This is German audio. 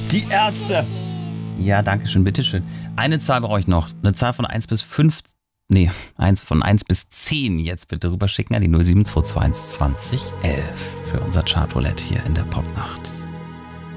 Die Ärzte. Ja, danke schön, bitteschön. Eine Zahl brauche ich noch. Eine Zahl von 1 bis 5. Nee, von 1 bis 10 jetzt bitte rüberschicken an die 07221 20 11 für unser Chartroulette hier in der Popnacht.